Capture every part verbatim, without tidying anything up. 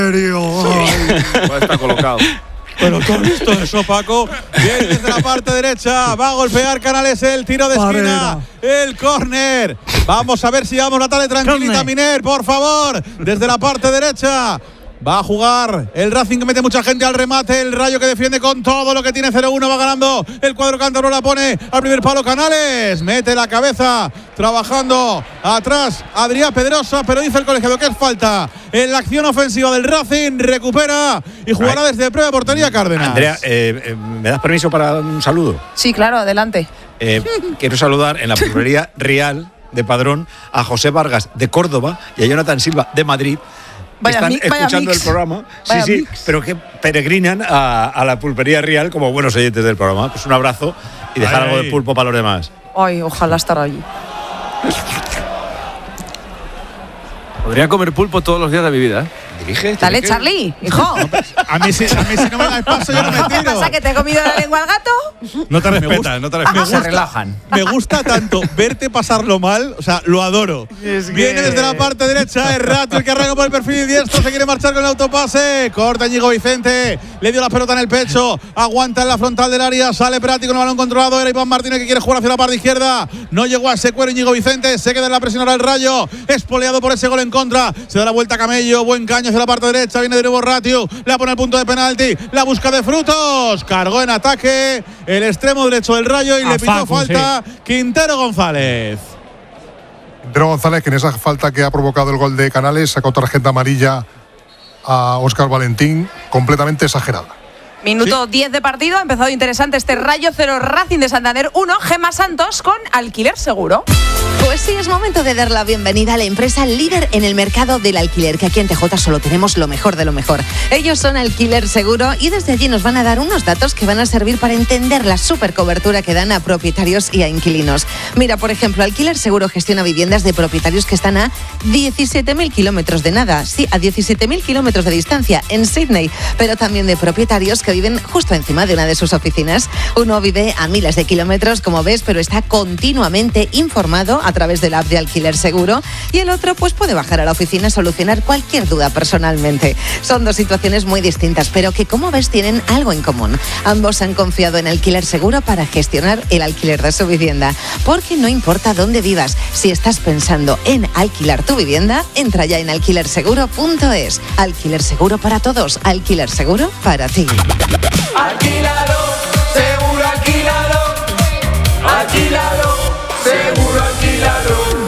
Está colocado. Pero tú has visto eso, Paco. Viene desde la parte derecha. Va a golpear Canales el tiro de esquina. El córner. Vamos a ver si llevamos la tarde tranquilita, Miner, por favor. Desde la parte derecha. Va a jugar el Racing, que mete mucha gente al remate. El Rayo, que defiende con todo lo que tiene. Cero uno va ganando el cuadro cántabro. La pone al primer palo Canales. Mete la cabeza. Trabajando atrás Adrián Pedrosa. Pero dice el colegiado que es falta en la acción ofensiva del Racing. Recupera y jugará Ay. desde prueba de portería Cárdenas. Andrea, eh, eh, ¿me das permiso para un saludo? Sí, claro, adelante. Eh, quiero saludar en la pulpería Real de Padrón a José Vargas de Córdoba y a Jonathan Silva de Madrid. Vaya están mi, escuchando vaya el programa, vaya sí, sí, mix. pero que peregrinan a, a la pulpería Real como buenos oyentes del programa. Pues un abrazo y dejar Ay. algo de pulpo para los demás. Ay, ojalá estar allí. Podría comer pulpo todos los días de mi vida, ¿eh? Dirige. Dale, dirige. Charlie, hijo. A mí, si, a mí si no me das paso, yo no me ¿Qué tiro. pasa, que te he comido la lengua al gato? No te respetas, no te respetas. Se relajan. Me gusta tanto verte pasarlo mal, o sea, lo adoro. Es que... Viene desde la parte derecha, es Ratio el que arranca por el perfil diestro, se quiere marchar con el autopase. Corta Íñigo Vicente, le dio la pelota en el pecho, aguanta en la frontal del área, sale Prati con el balón controlado. Era Iván Martínez, que quiere jugar hacia la parte izquierda. No llegó a ese cuero Íñigo Vicente, se queda en la presión ahora el Rayo, espoleado por ese gol en contra. Se da la vuelta a Camello, buen caño hacia la parte derecha, viene de nuevo Ratio, la pone al punto de penalti, la busca de frutos, cargó en ataque el extremo derecho del Rayo y A le pitó Facu, falta sí. Quintero González. Quintero González, que en esa falta que ha provocado el gol de Canales sacó tarjeta amarilla a Óscar Valentín, completamente exagerada. Minuto Sí. diez de partido, ha empezado interesante este Rayo cero, Racing de Santander uno, Gemma Santos con Alquiler Seguro. Pues sí, es momento de dar la bienvenida a la empresa líder en el mercado del alquiler, que aquí en T J solo tenemos lo mejor de lo mejor. Ellos son Alquiler Seguro y desde allí nos van a dar unos datos que van a servir para entender la supercobertura que dan a propietarios y a inquilinos. Mira, por ejemplo, Alquiler Seguro gestiona viviendas de propietarios que están a diecisiete mil kilómetros de nada, sí, a diecisiete mil kilómetros de distancia en Sydney, pero también de propietarios que viven justo encima de una de sus oficinas. Uno vive a miles de kilómetros, como ves, pero está continuamente informado a través de la app de Alquiler Seguro, y el otro pues puede bajar a la oficina a solucionar cualquier duda personalmente. Son dos situaciones muy distintas, pero que, como ves, tienen algo en común. Ambos han confiado en Alquiler Seguro para gestionar el alquiler de su vivienda, porque no importa dónde vivas, si estás pensando en alquilar tu vivienda, entra ya en alquiler seguro punto es. Alquiler Seguro para todos, Alquiler Seguro para ti. Alquílalo, seguro alquílalo. Alquílalo, seguro alquílalo.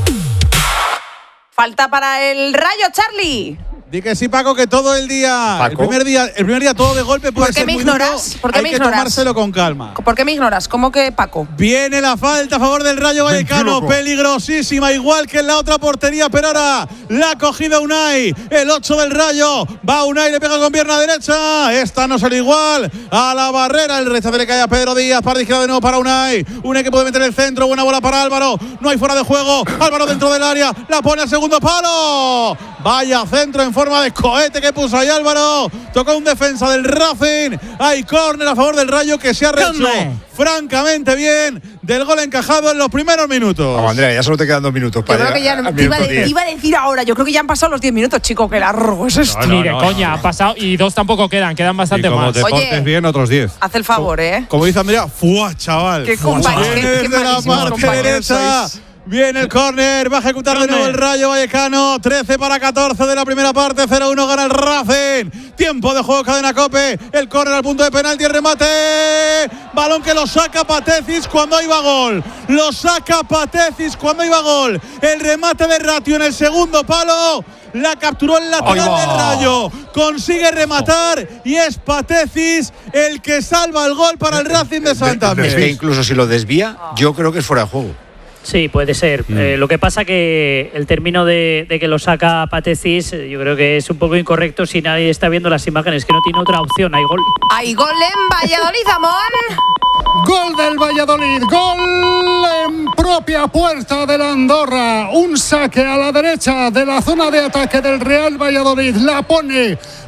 Falta para el Rayo, Charlie. Di que sí, Paco, que todo el día, Paco. el primer día, el primer día todo de golpe puede ¿Por qué ser me muy ignoras? duro. ¿Por qué Hay me que ignoras? tomárselo con calma. ¿Por qué me ignoras? ¿Cómo que Paco? Viene la falta a favor del Rayo Vallecano, peligrosísima, igual que en la otra portería, pero ahora la ha cogido Unai, el ocho del Rayo. Va Unai, le pega con pierna derecha. Esta no sale igual a la barrera. El rechazo le cae a Pedro Díaz, para izquierda de nuevo para Unai. Unai que puede meter el centro, buena bola para Álvaro. No hay fuera de juego. Álvaro dentro del área, la pone al segundo palo. Vaya centro en forma de cohete que puso ahí Álvaro. Tocó un defensa del Racing. Hay córner a favor del Rayo, que se ha rehecho francamente bien del gol encajado en los primeros minutos. Vamos, Andrea, ya solo te quedan dos minutos Yo para creo que ya llegar al te iba, minuto de- diez. iba a decir ahora, yo creo que ya han pasado los diez minutos, chico, que largo es esto. Ni de coña, ha pasado. Y dos tampoco quedan, quedan bastante Y como más. te Oye. portes bien, otros diez. Haz el favor, ¿eh? Como dice Andrea, ¡fua, chaval! Qué ¡Fua, compa- chaval! qué- Viene qué desde la malísimos parte compañeros derecha. sois. Viene el córner, va a ejecutar de nuevo el Rayo Vallecano. trece para catorce de la primera parte, cero uno gana el Racing. Tiempo de juego, cadena Cope. El córner al punto de penalti, el remate. Balón que lo saca Patecis cuando iba gol. Lo saca Patecis cuando iba gol. El remate de Ratio en el segundo palo. La capturó el lateral del Rayo. Consigue rematar y es Patecis el que salva el gol para el Racing de Es que Santander. incluso si lo desvía, yo creo que es fuera de juego. Sí, puede ser. Mm. Eh, lo que pasa que el término de, de que lo saca Patecis, eh, yo creo que es un poco incorrecto si nadie está viendo las imágenes, que no tiene otra opción. Hay gol. Hay gol en Valladolid, Amón. Gol del Valladolid, gol en propia puerta del Andorra. Un saque a la derecha de la zona de ataque del Real Valladolid. La pone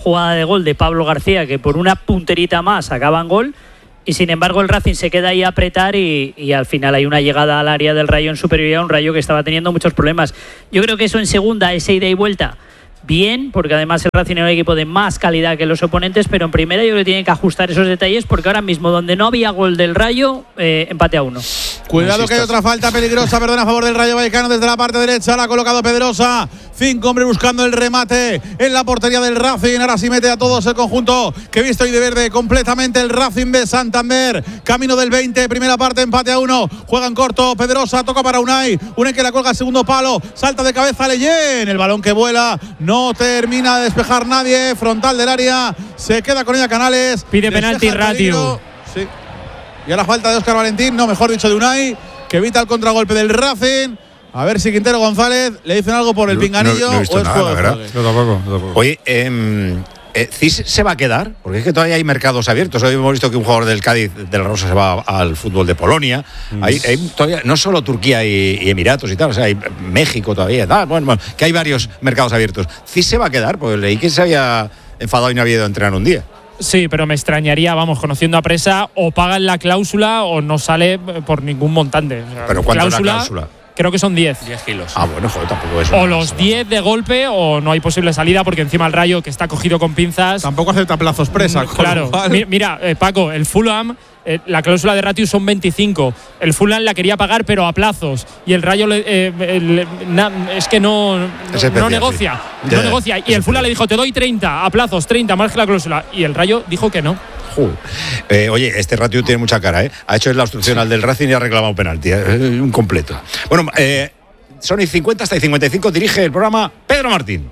jugada de gol de Pablo García, que por una punterita más acaban gol. Y sin embargo el Racing se queda ahí a apretar y, y al final hay una llegada al área del Rayo en superioridad, un Rayo que estaba teniendo muchos problemas. Yo creo que eso en segunda, ese ida y vuelta, bien, porque además el Racing es un equipo de más calidad que los oponentes, pero en primera yo creo que tienen que ajustar esos detalles porque ahora mismo donde no había gol del Rayo, eh, empate a uno. Cuidado que hay otra falta peligrosa, perdón, a favor del Rayo Vallecano desde la parte derecha, la ha colocado Pedrosa. Cinco hombres buscando el remate en la portería del Racing. Ahora sí mete a todos el conjunto que he visto y de verde completamente el Racing de Santander. Camino del veinte, primera parte, empate a uno. Juega en corto, Pedrosa, toca para Unai. Unai que la colga al segundo palo, salta de cabeza Leyen. El balón que vuela, no termina de despejar nadie. Frontal del área, se queda con ella Canales. Pide penalti Ratio. Sí. Y ahora falta de Óscar Valentín, no, mejor dicho de Unai, que evita el contragolpe del Racing. A ver si Quintero González le dicen algo por el no, pinganillo no, no he visto o es nada, juego la de verdad. juegue. Yo tampoco, yo tampoco. Oye, eh, eh, ¿Cis se va a quedar? Porque es que todavía hay mercados abiertos. Hoy hemos visto que un jugador del Cádiz, de la Rosa, se va al fútbol de Polonia. Mm. Hay, hay todavía, no solo Turquía y, y Emiratos y tal, o sea, hay México todavía. Tal, bueno, bueno, que hay varios mercados abiertos. ¿Cis se va a quedar? Porque leí que se había enfadado y no había ido a entrenar un día. Sí, pero me extrañaría, vamos, conociendo a Presa, o pagan la cláusula o no sale por ningún montante. O sea, ¿pero cuánto cláusula, es la cláusula? Creo que son diez. diez kilos. Ah, bueno, joder, tampoco es. O los diez de golpe o no hay posible salida porque encima el Rayo, que está cogido con pinzas… Tampoco acepta plazos Presa. Claro. Mi, mira, eh, Paco, el Fulham… Eh, la cláusula de Ratio son veinticinco. El Fulham la quería pagar, pero a plazos. Y el Rayo le, eh, le, na, es que no, no, especial, no negocia. Sí. No Ya, negocia. Y es el Fulham le dijo, te doy treinta a plazos, treinta más que la cláusula. Y el Rayo dijo que no. Eh, oye, este Ratio tiene mucha cara, ¿eh? Ha hecho la obstrucción al del Racing y ha reclamado penalti. ¿eh? Un completo. Bueno, eh, son y cincuenta hasta y cincuenta y cinco. Dirige el programa Pedro Martín.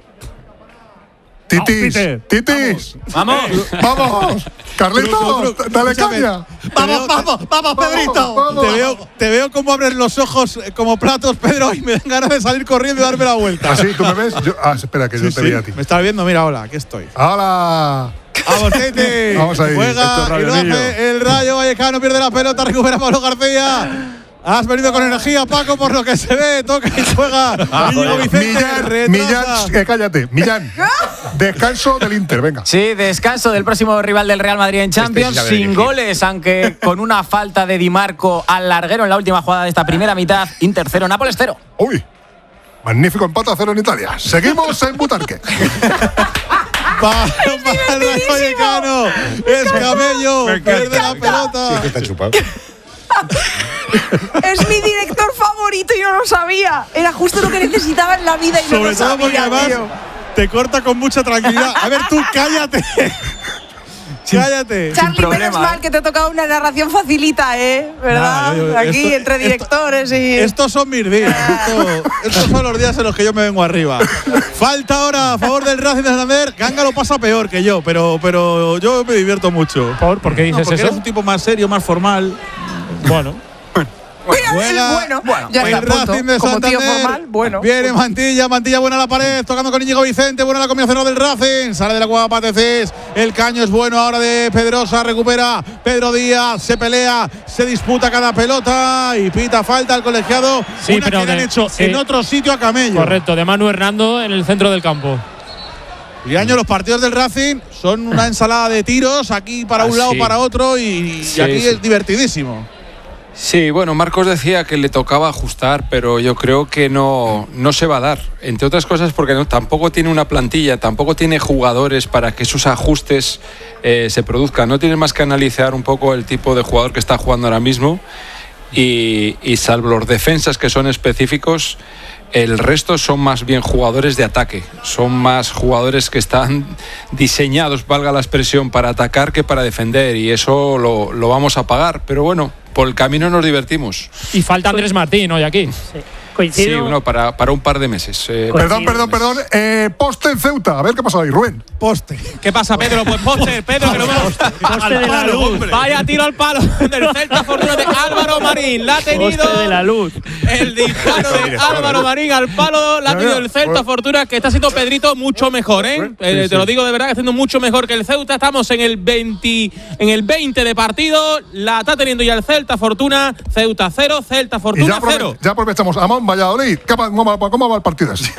Titis, titis. Vamos. Vamos. Carlitos, dale caña. Vamos, vamos, vamos, Pedrito. Vamos. Te veo, te veo como abres los ojos como platos, Pedro, y me dan ganas de salir corriendo y darme la vuelta. ¿Así? ¿Tú me ves? Yo, ah, espera, que Sí, yo te sí. veía a ti. Me estás viendo, mira, hola, aquí estoy. ¡Hala! Vamos, Titi. Vamos ahí. Juega Esto es y lo Radionillo. hace el Rayo Vallecano, pierde la pelota, recupera Pablo García. Has venido con energía, Paco, por lo que se ve. Toca y juega. Íñigo Vicente, Millán, retrasa. Millán, eh, cállate. Millán. Descanso del Inter, venga. Sí, descanso del próximo rival del Real Madrid en Champions, Este sí sabe sin dirigir. goles, aunque con una falta de Di Marco al larguero en la última jugada de esta primera mitad. Inter cero, Nápoles cero. Uy. Magnífico empate a cero en Italia. Seguimos en Butarque. Para, para el Rayo Vallecano. Es Camello. Pierde la pelota. Sí, que está chupado. Es mi director favorito y no lo sabía. Era justo lo que necesitaba en la vida y no Sobre lo todo sabía, porque además tío. te corta con mucha tranquilidad. A ver, tú cállate. Cállate. Charlie, problema, menos mal ¿eh? que te ha tocado una narración facilita, ¿eh? ¿Verdad? Nada, yo- Aquí, esto- entre esto- directores y… Estos son mis días. Esto- estos son los días en los que yo me vengo arriba. Falta ahora a favor del Racing de Santander. Ganga lo pasa peor que yo, pero, pero yo me divierto mucho. ¿Por, ¿por qué No, dices porque eso? eres un tipo más serio, más formal. Bueno. Mira, Juega bueno, bueno, ya el está, punto. Racing de Como tío Santander. formal, bueno. Viene Mantilla, Mantilla buena a la pared, tocando con Íñigo Vicente, buena la combinación del Racing. Sale de la cueva Patecés. El caño es bueno ahora de Pedrosa, recupera Pedro Díaz, se pelea, se disputa cada pelota y pita falta al colegiado. Sí, una pero que le han de- hecho sí. en otro sitio a Camello. Correcto, de Manu Hernando en el centro del campo. Y año los partidos del Racing son una ensalada de tiros, aquí para un Ah, lado, sí. para otro, y, y Sí, aquí sí. es divertidísimo. Sí, bueno, Marcos decía que le tocaba ajustar, pero yo creo que no, no se va a dar. Entre otras cosas porque no, tampoco tiene una plantilla, tampoco tiene jugadores para que esos ajustes eh, se produzcan. No tiene más que analizar un poco el tipo de jugador que está jugando ahora mismo y, y salvo los defensas que son específicos, el resto son más bien jugadores de ataque. Son más jugadores que están diseñados, valga la expresión, para atacar que para defender y eso lo, lo vamos a pagar. Pero bueno, por el camino nos divertimos. Y falta Andrés Martín hoy aquí. Sí. Sí, Coincido. bueno, para, para un par de meses. Eh, Perdón, perdón, perdón. Eh, poste en Ceuta. A ver qué pasa ahí, Rubén. Poste. ¿Qué pasa, Pedro? Pues poste, Pedro, que lo vemos. Poste de la luz. Vaya tiro al palo del Celta Fortuna de Álvaro Marín. La ha tenido Poste de la luz. el disparo de Álvaro Marín al palo. La ha tenido el Celta Fortuna, que está haciendo Pedrito mucho mejor, ¿eh? Eh, Te lo digo de verdad, que está haciendo mucho mejor que el Ceuta. Estamos en el veinte, en el veinte de partido. La está teniendo ya el Celta Fortuna. Ceuta cero, Celta Y ya, Fortuna aprove cero. ya aprovechamos. Amón, Valladolid. ¿Cómo va, cómo va el partido así?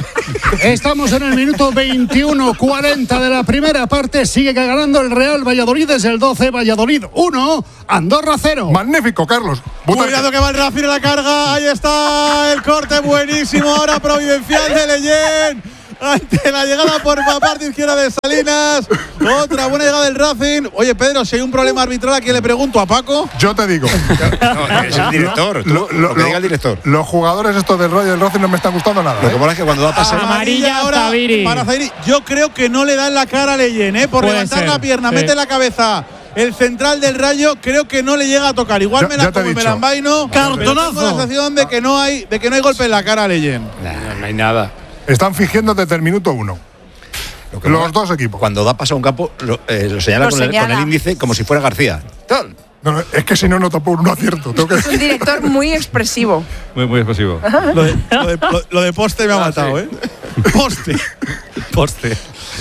Estamos en el minuto veintiuno cuarenta de la primera parte. Sigue ganando el Real Valladolid desde el doce. Valladolid uno, Andorra cero. Magnífico, Carlos. Butarque. Cuidado que va el Racing a la carga. Ahí está el corte buenísimo. Ahora providencial de Leyen. Ante la llegada por la parte izquierda de Salinas. Otra buena llegada del Racing. Oye, Pedro, si hay un problema arbitral, ¿a quién le pregunto? ¿A Paco? Yo te digo. No, es el director. Tú, lo, lo, lo que diga el director. Los jugadores estos del Rayo y del Racing no me están gustando nada. Lo que ¿eh? mola es que cuando va a pasar amarilla ahora Zahiri. Para Zahiri. Yo creo que no le dan la cara a Leyen, ¿eh? Por Puede levantar ser, la pierna, sí. mete la cabeza. El central del Rayo creo que no le llega a tocar. Igual Ya- me ya la te he como me dicho. la envaino. Cartonazo. Tengo la sensación de que no hay, de que no hay golpe en la cara a Leyen. No, no hay nada. Están fingiendo desde el minuto uno. Lo que Los mola, dos equipos. Cuando da paso a un campo, lo, eh, lo señala, Lo con, el, señala. con el índice como si fuera García. Tal. No, no, es que si no, no tapo un acierto. Tengo que Es un director muy expresivo. Muy, muy expresivo. Lo de, lo de- lo- lo de poste me ha matado, ¿eh? Poste. Poste.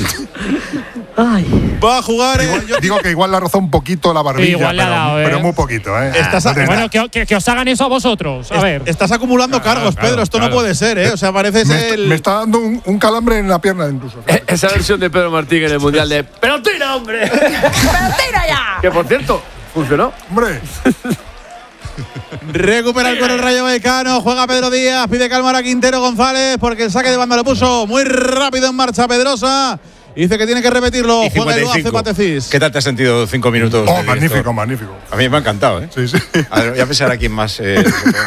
Va a jugar. eh, yo- Digo que igual le ha rozado un poquito la barbilla, Sí, igual le ha pero, dado, ¿eh? pero muy poquito, ¿eh? Estás a- No tiene Bueno, nada. que, que- que os hagan eso a vosotros. A es- ver. Estás acumulando cargos, claro, Pedro. Esto claro. no puede ser, ¿eh? O sea, pareces me, está, el. me está dando un, un calambre en la pierna incluso. Eh, Esa versión de Pedro Martín en el Mundial de ¡pero tira, hombre! ¡Pero tira ya! Que por cierto, funcionó. Hombre, Recupera el con el Rayo Vallecano. Juega Pedro Díaz. Pide calmar a Quintero González porque el saque de banda lo puso muy rápido en marcha Pedrosa. Dice que tiene que repetirlo. Y Juega el cincuenta y cinco. Patecís. ¿Qué tal te has sentido cinco minutos? oh, de magnífico, director? magnífico. A mí me ha encantado, ¿eh? Sí, sí. A ver, voy a pensar a quién más. eh,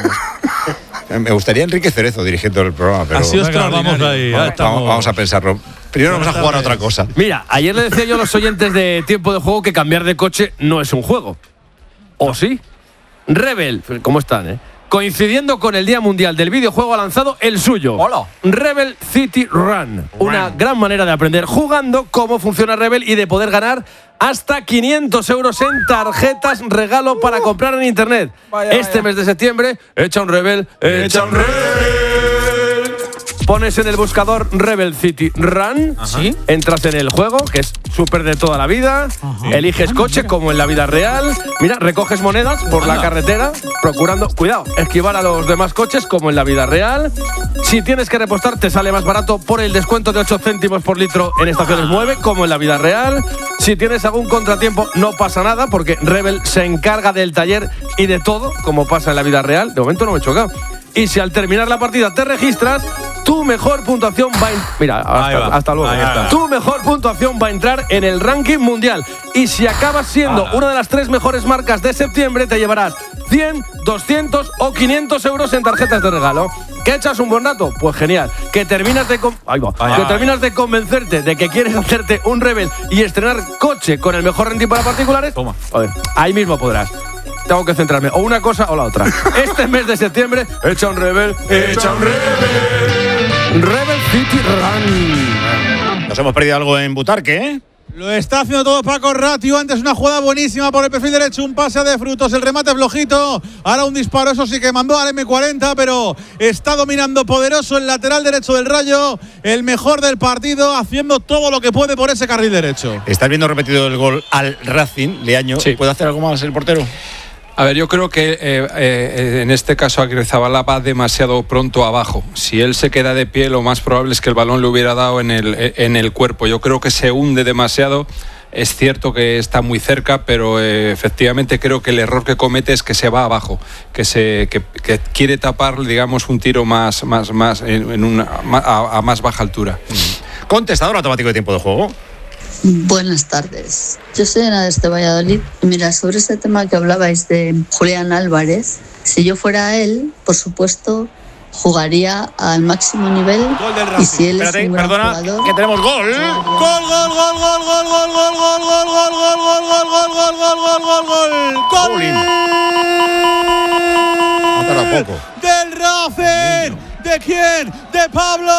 me gustaría Enrique Cerezo dirigiendo el programa, pero Ha sido Venga, vamos extraordinario. ahí. ya vamos, estamos. vamos a pensarlo. Primero vamos a jugar a otra cosa. Mira, ayer le decía yo a los oyentes de Tiempo de Juego que cambiar de coche no es un juego. ¿O sí? Rebel, ¿cómo están, eh? Coincidiendo con el Día Mundial del Videojuego, ha lanzado el suyo. Hola. Rebel City Run. Una gran manera de aprender jugando cómo funciona Rebel y de poder ganar hasta quinientos euros en tarjetas regalo para comprar en internet. Vaya, este vaya. mes de septiembre, echa un Rebel, echa un Rebel. Pones en el buscador Rebel City Run, ¿Sí? entras en el juego, que es súper de toda la vida, eliges coche como en la vida real, mira, recoges monedas por la carretera, procurando, cuidado, esquivar a los demás coches como en la vida real. Si tienes que repostar, te sale más barato por el descuento de ocho céntimos por litro en estaciones Mueve, como en la vida real. Si tienes algún contratiempo, no pasa nada, porque Rebel se encarga del taller y de todo, como pasa en la vida real. De momento no me he chocado. Y si al terminar la partida te registras, tu mejor puntuación va a... Mira, Ahí hasta, va. hasta luego. Ahí está. Tu mejor puntuación va a entrar en el ranking mundial. Y si acabas siendo una de las tres mejores marcas de septiembre, te llevarás cien, doscientos o quinientos euros en tarjetas de regalo. ¿Que echas un buen rato? Pues genial. Que terminas de con- Ahí va. Ay, que ay. terminas de convencerte de que quieres hacerte un Rebel y estrenar coche con el mejor renting para particulares. Toma. A ver, ahí mismo podrás. Tengo que centrarme o una cosa o la otra. Este mes de septiembre, echa un Rebel, echa un Rebel. Rebel City Run. Nos hemos perdido algo en Butarque, ¿eh? Lo está haciendo todo Paco Ratio. Antes una jugada buenísima por el perfil derecho. Un pase de frutos. El remate flojito. Ahora un disparo. Eso sí que mandó al eme cuarenta. Pero está dominando poderoso el lateral derecho del Rayo. El mejor del partido. Haciendo todo lo que puede por ese carril derecho. Estás viendo repetido el gol al Racing, Leaño. Sí. ¿Puede hacer algo más el portero? A ver, yo creo que eh, eh, en este caso Aguirrezabala va demasiado pronto abajo. Si él se queda de pie, lo más probable es que el balón le hubiera dado en el, en el cuerpo. Yo creo que se hunde demasiado. Es cierto que está muy cerca, pero eh, efectivamente creo que el error que comete es que se va abajo, que se que, que quiere tapar, digamos, un tiro más, más, más en, en una, a, a más baja altura. Contestador automático de tiempo de juego. Buenas tardes. Yo soy Ana desde Valladolid. Mira, sobre este tema que hablabais de Julián Álvarez, si yo fuera él, por supuesto, jugaría al máximo nivel. Y si él Espérate, es un gran perdona, jugador, que tenemos gol. Gol, gol, gol, gol, gol, gol, gol, gol, gol, gol, gol, gol, gol, gol, gol, gol, gol, gol, gol. Jolín. Ha tardado poco. Del Racing. ¿De quién? De Pablo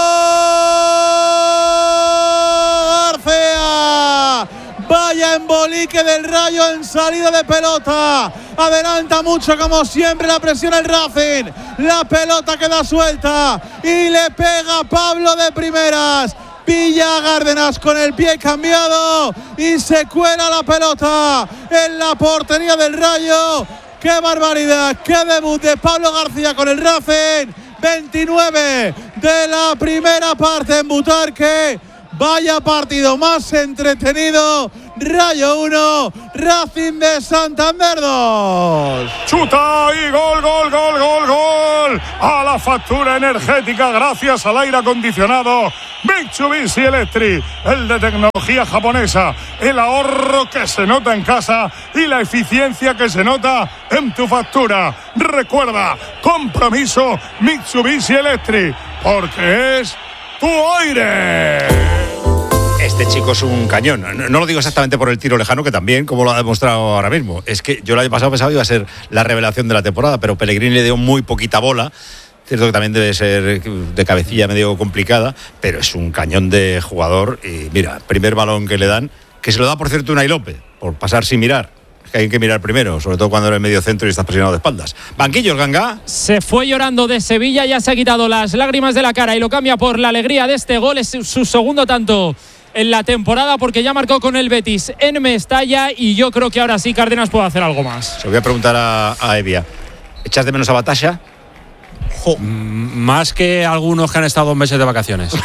García. Vaya embolique del Rayo en salida de pelota. Adelanta mucho como siempre la presión el Racing. La pelota queda suelta y le pega Pablo de primeras. Pilla a Cárdenas con el pie cambiado y se cuela la pelota en la portería del Rayo. ¡Qué barbaridad! ¡Qué debut de Pablo García con el Racing! veintinueve de la primera parte en Butarque. Vaya partido más entretenido. Rayo uno, Racing de Santander dos. Chuta y gol, gol, gol, gol, gol. A la factura energética gracias al aire acondicionado Mitsubishi Electric, el de tecnología japonesa, el ahorro que se nota en casa y la eficiencia que se nota en tu factura. Recuerda, compromiso Mitsubishi Electric, porque es tu aire. Este chico es un cañón. No, no lo digo exactamente por el tiro lejano, que también, como lo ha demostrado ahora mismo. Es que yo el año pasado pensaba que iba a ser la revelación de la temporada, pero Pellegrini le dio muy poquita bola. Cierto que también debe ser de cabecilla medio complicada, pero es un cañón de jugador. Y mira, primer balón que le dan, que se lo da, por cierto, Unai López, por pasar sin mirar. Es que hay que mirar primero, sobre todo cuando eres medio centro y estás presionado de espaldas. Banquillo, el Ganga. Se fue llorando de Sevilla, ya se ha quitado las lágrimas de la cara y lo cambia por la alegría de este gol. Es su segundo tanto en la temporada, porque ya marcó con el Betis en Mestalla, y yo creo que ahora sí Cárdenas puede hacer algo más. Se lo voy a preguntar a, a Evia. ¿Echas de menos a Batasha? Jo. Más que algunos que han estado dos meses de vacaciones.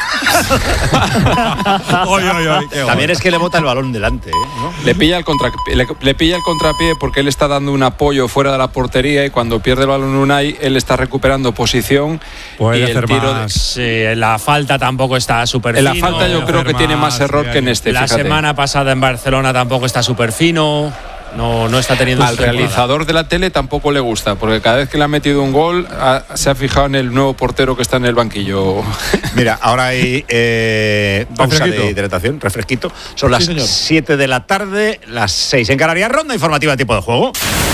oy, oy, oy, También es que le bota el balón delante, ¿eh? ¿No? Le pilla el contra, le, le pilla el contrapié porque él está dando un apoyo fuera de la portería, y cuando pierde el balón Unai, él está recuperando posición. Puede y hacer el tiro más. De... Sí, en la falta tampoco está súper fino. En la falta yo creo que tiene más error sí, que en este. La fíjate. semana pasada en Barcelona tampoco está súper fino. No, no está teniendo. Al realizador de la tele tampoco le gusta, porque cada vez que le ha metido un gol ha, se ha fijado en el nuevo portero que está en el banquillo. Mira, ahora hay eh, pausa de hidratación, refresquito. Son las sí, siete de la tarde, las seis en Canarias. Ronda informativa de tiempo de juego.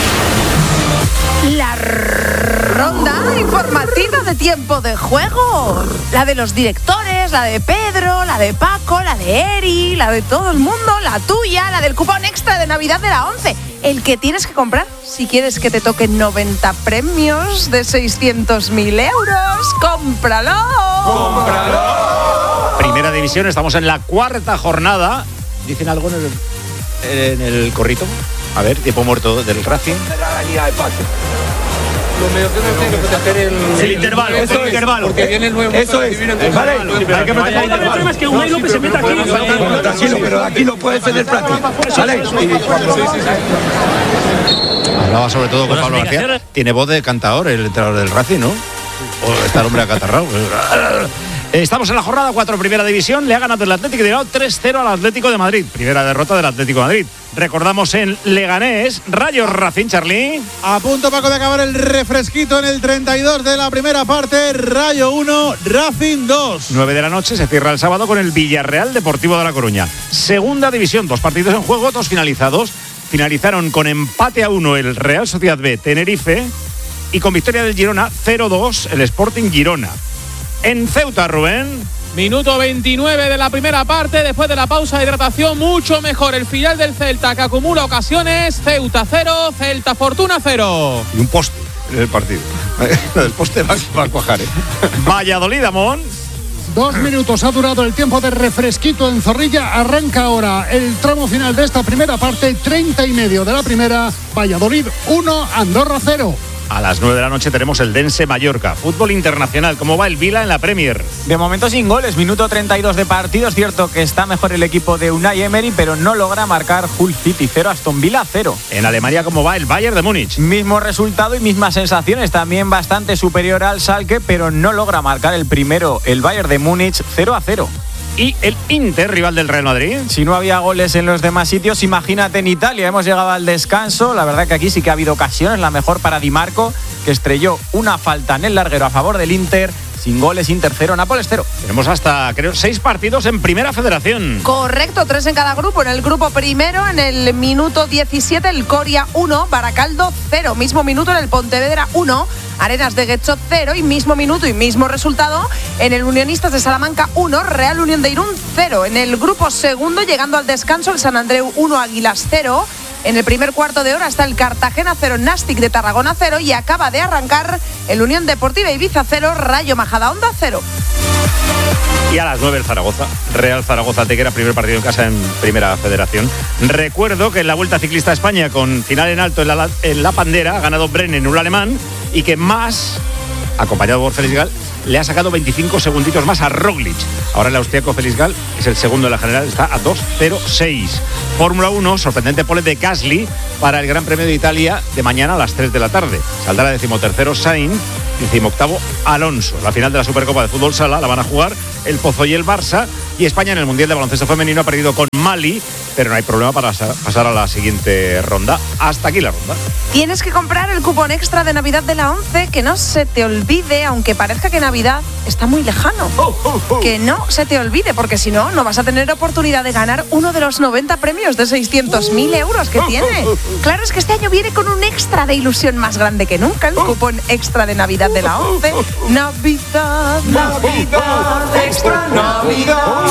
La ronda informativa de tiempo de juego. La de los directores, la de Pedro, la de Paco, la de Eri, la de todo el mundo, la tuya, la del cupón extra de Navidad de la once. El que tienes que comprar si quieres que te toquen noventa premios de seiscientos mil euros. ¡Cómpralo! ¡Cómpralo! Primera división, estamos en la cuarta jornada. ¿Dicen algo en el, en el corrito? A ver, tiempo muerto del Racing. Lo mejor que no tiene que hacer el, el intervalo, eso el intervalo. Porque viene el nuevo. Eso es. Vale, hay que meter el problema es que Unai López se meta aquí. Tranquilo, pero aquí lo puede defender Plati. ¿Vale? Hablaba sobre todo con Pablo García. Tiene voz de cantador el entrenador del Racing, ¿no? O está el hombre acatarrado. Estamos en la jornada cuatro, primera división. Le ha ganado el Atlético de Bilbao tres cero al Atlético de Madrid. Primera derrota del Atlético de Madrid. Recordamos en Leganés, Rayo Racing, Charly. A punto, Paco, de acabar el refresquito en el treinta y dos de la primera parte. Rayo uno, Racing dos. nueve de la noche se cierra el sábado con el Villarreal Deportivo de La Coruña. Segunda división, dos partidos en juego, dos finalizados. Finalizaron con empate a uno el Real Sociedad B Tenerife y con victoria del Girona cero dos el Sporting Girona. En Ceuta, Rubén. Minuto veintinueve de la primera parte, después de la pausa de hidratación, mucho mejor el final del Celta, que acumula ocasiones. Ceuta cero, Celta Fortuna cero. Y un poste en el partido. El poste va, va a cuajar, ¿eh? Valladolid, Amón. Dos minutos ha durado el tiempo de refresquito en Zorrilla. Arranca ahora el tramo final de esta primera parte, treinta y medio de la primera. Valladolid uno, Andorra cero. A las nueve de la noche tenemos el Dense Mallorca. Fútbol internacional. ¿Cómo va el Vila en la Premier? De momento sin goles. Minuto treinta y dos de partido. Es cierto que está mejor el equipo de Unai Emery, pero no logra marcar. Hull City cero, Aston Villa cero. En Alemania, ¿cómo va el Bayern de Múnich? Mismo resultado y mismas sensaciones. También bastante superior al Schalke, pero no logra marcar el primero. El Bayern de Múnich cero a cero. Y el Inter, rival del Real Madrid. Si no había goles en los demás sitios, imagínate en Italia. Hemos llegado al descanso. La verdad que aquí sí que ha habido ocasiones. La mejor para Di Marco, que estrelló una falta en el larguero a favor del Inter. Sin goles, Inter cero, Nápoles cero. Tenemos hasta, creo, seis partidos en Primera Federación. Correcto, tres en cada grupo. En el grupo primero, en el minuto diecisiete, el Coria uno, Baracaldo cero. Mismo minuto en el Pontevedra uno, Arenas de Guecho cero. Y mismo minuto y mismo resultado en el Unionistas de Salamanca uno, Real Unión de Irún cero. En el grupo segundo, llegando al descanso, el San Andreu uno, Águilas cero. En el primer cuarto de hora está el Cartagena cero, Nastic de Tarragona cero. Y acaba de arrancar el Unión Deportiva Ibiza cero, Rayo Majadahonda cero. Y a las nueve el Zaragoza, Real Zaragoza Tequera, primer partido en casa en Primera Federación. Recuerdo que en la Vuelta Ciclista a España, con final en alto en la, en la Pandera, ha ganado Brennen, un alemán, y que más, acompañado por Félix Gal, le ha sacado veinticinco segunditos más a Roglic. Ahora el austriaco Felix Gall es el segundo de la general, está a dos cero seis. Fórmula uno, sorprendente pole de Gasly para el Gran Premio de Italia de mañana a las tres de la tarde. Saldrá decimotercero Sainz, decimoctavo Alonso. La final de la Supercopa de Fútbol Sala la van a jugar el Pozo y el Barça, y España en el Mundial de Baloncesto Femenino ha perdido con Mali, pero no hay problema para pasar a la siguiente ronda. Hasta aquí la ronda. Tienes que comprar el cupón extra de Navidad de la ONCE, que no se te olvide, aunque parezca que Navidad está muy lejano. Oh, oh, oh. Que no se te olvide, porque si no, no vas a tener oportunidad de ganar uno de los noventa premios de seiscientos mil euros que tiene. Claro, es que este año viene con un extra de ilusión más grande que nunca, el cupón extra de Navidad de la ONCE. Navidad, Navidad, extra Navidad.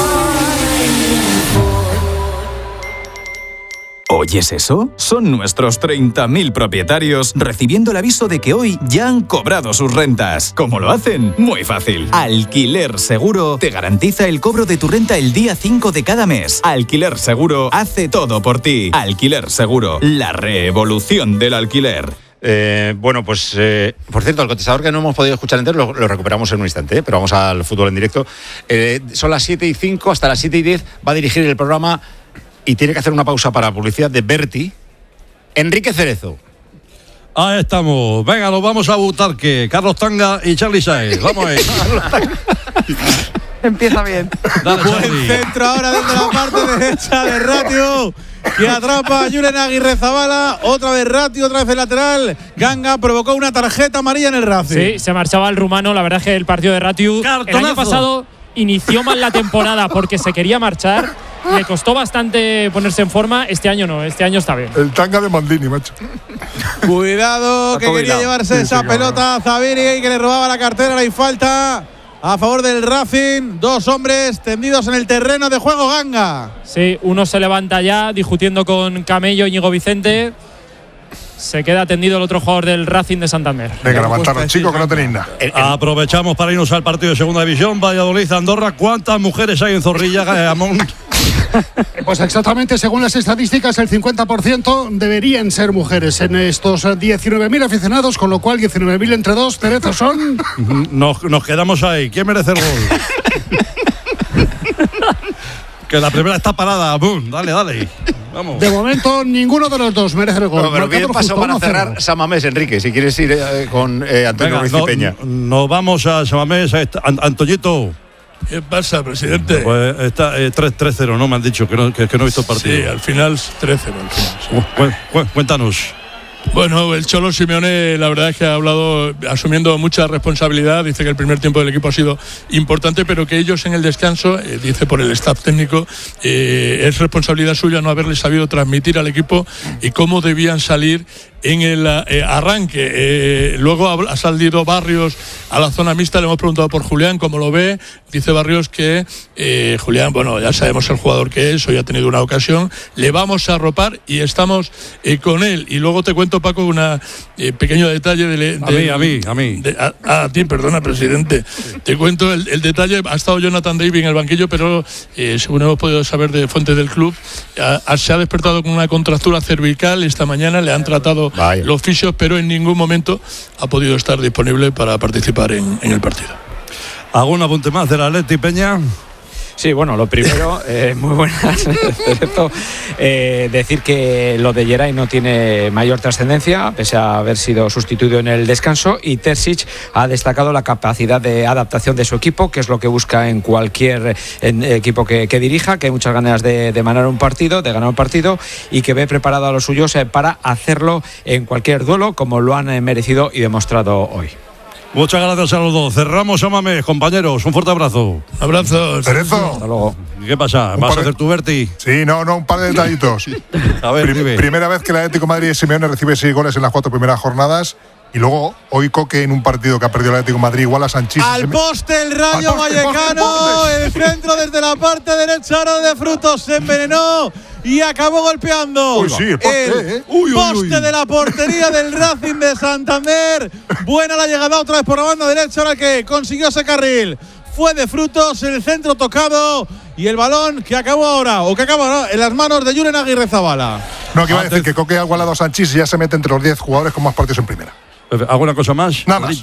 ¿Oyes eso? Son nuestros treinta mil propietarios recibiendo el aviso de que hoy ya han cobrado sus rentas. ¿Cómo lo hacen? Muy fácil. Alquiler Seguro te garantiza el cobro de tu renta el día cinco de cada mes. Alquiler Seguro hace todo por ti. Alquiler Seguro, la revolución del alquiler. Eh, bueno, pues, eh, por cierto, el contestador que no hemos podido escuchar entero lo, lo recuperamos en un instante, ¿eh? Pero vamos al fútbol en directo. Eh, son las siete y cinco, hasta las siete y diez va a dirigir el programa y tiene que hacer una pausa para publicidad de Berti. Enrique Cerezo. Ahí estamos. Venga, nos vamos a Butarque. Carlos Tanga y Charly Sáez. Vamos ahí. Empieza bien. Dale, buen centro ahora desde la parte derecha de Ratio, que atrapa a Julen Aguirrezabala. Otra vez Ratio, otra vez el lateral. Ganga provocó una tarjeta amarilla en el Racing. Sí, se marchaba el rumano. La verdad es que el partido de Ratio el año pasado inició mal la temporada porque se quería marchar. Le costó bastante ponerse en forma. Este año no, este año está bien. El Tanga de Mandini, macho. Cuidado, que quería llevarse sí, esa sí, pelota a Zaviri, que le robaba la cartera. Hay falta a favor del Racing. Dos hombres tendidos en el terreno de juego, Ganga. Sí, uno se levanta ya discutiendo con Camello, Íñigo Vicente. Se queda tendido el otro jugador del Racing de Santander. Venga, levantaros, chicos, que no tenéis nada. Aprovechamos para irnos al partido de Segunda División. Valladolid, Andorra. ¿Cuántas mujeres hay en Zorrilla, Amón? Pues exactamente, según las estadísticas, el cincuenta por ciento deberían ser mujeres en estos diecinueve mil aficionados, con lo cual diecinueve mil entre dos, Teresa, son… Nos, nos quedamos ahí. ¿Quién merece el gol? Que la primera está parada. Boom, dale, dale. Vamos. De momento, ninguno de los dos merece el gol. No, pero bien pasó para cerrar San Mamés, Enrique, si quieres ir eh, con eh, Antonio Ruiz y Peña. Nos vamos a San Mamés. Antoñito. ¿Qué pasa, presidente? Pues está eh, tres cero, ¿no? Me han dicho que no, que, que no he visto el partido. Sí, al final tres cero. Sí. Cuéntanos. Bueno, el Cholo Simeone la verdad es que ha hablado asumiendo mucha responsabilidad, dice que el primer tiempo del equipo ha sido importante, pero que ellos en el descanso, eh, dice por el staff técnico, eh, es responsabilidad suya no haberles sabido transmitir al equipo y cómo debían salir en el eh, arranque. Eh, luego ha, ha salido Barrios a la zona mixta, le hemos preguntado por Julián, cómo lo ve. Dice Barrios que eh, Julián, bueno, ya sabemos el jugador que es, hoy ha tenido una ocasión, le vamos a arropar y estamos eh, con él. Y luego te cuento, Paco, un eh, pequeño detalle de, de, a mí, a mí, a mí. De, a, a ti, perdona, presidente. Sí. Te cuento el, el detalle. Ha estado Jonathan David en el banquillo, pero eh, según hemos podido saber de fuentes del club, a, a, se ha despertado con una contractura cervical esta mañana, le han tratado Vaya. los fisios, pero en ningún momento ha podido estar disponible para participar en, en el partido. ¿Algún apunte más del Atleti, Peña? Sí, bueno, lo primero, eh, muy buenas, eh, decir que lo de Geray no tiene mayor trascendencia, pese a haber sido sustituido en el descanso, y Terzic ha destacado la capacidad de adaptación de su equipo, que es lo que busca en cualquier en, equipo que, que dirija, que hay muchas ganas de, de ganar un partido, de ganar un partido, y que ve preparado a los suyos eh, para hacerlo en cualquier duelo, como lo han eh, merecido y demostrado hoy. Muchas gracias a los dos. Cerramos a Mamés, compañeros. Un fuerte abrazo. Abrazos. Cerezo. Hasta luego. ¿Qué pasa? Un ¿Vas a de... hacer tu Berti? Sí, no, no, un par de detallitos. A ver, Prim- primera vez que el Atlético de Madrid de Simeone recibe seis goles en las cuatro primeras jornadas. Y luego, hoy Coque en un partido que ha perdido el Atlético de Madrid igual a Sanchís. Al poste el Rayo Al poste, Vallecano. Poste, poste. El centro desde la parte derecha ahora de Frutos se envenenó y acabó golpeando. Uy, sí, el poste, el eh. uy, poste uy, uy. de la portería del Racing de Santander. Buena la llegada otra vez por la banda derecha, ahora que consiguió ese carril. Fue de Frutos, el centro tocado y el balón que acabó ahora, o que acabó ahora, en las manos de Julen Aguirrezabala. No, que iba a decir que Coque ha igualado a Sanchís y ya se mete entre los diez jugadores con más partidos en primera. ¿Alguna cosa más? Nada más.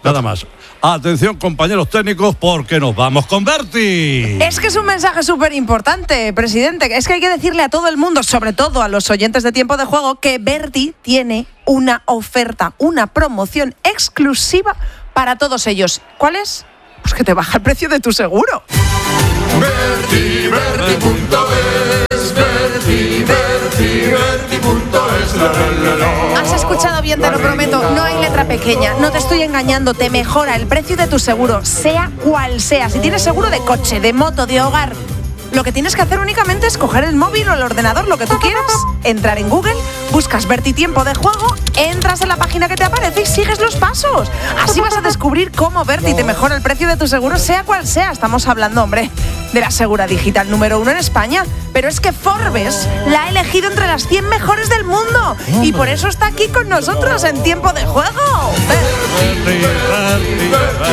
Nada más. Atención, compañeros técnicos, porque nos vamos con Berti. Es que es un mensaje súper importante, presidente. Es que hay que decirle a todo el mundo, sobre todo a los oyentes de Tiempo de Juego, que Berti tiene una oferta, una promoción exclusiva para todos ellos. ¿Cuál es? Pues que te baja el precio de tu seguro. Berti, Berti punto es, Berti, Berti, Berti punto es, la, la, la, la. Has escuchado bien, te lo prometo. No hay letra pequeña. No te estoy engañando. Te mejora el precio de tu seguro, sea cual sea. Si tienes seguro de coche, de moto, de hogar, lo que tienes que hacer únicamente es coger el móvil o el ordenador, lo que tú quieras, entrar en Google, buscas Berti Tiempo de Juego, entras en la página que te aparece y sigues los pasos. Así vas a descubrir cómo Berti te mejora el precio de tu seguro, sea cual sea. Estamos hablando, hombre, de la segura digital número uno en España. Pero es que Forbes la ha elegido entre las cien mejores del mundo. Y por eso está aquí con nosotros en Tiempo de Juego. Berti, Berti,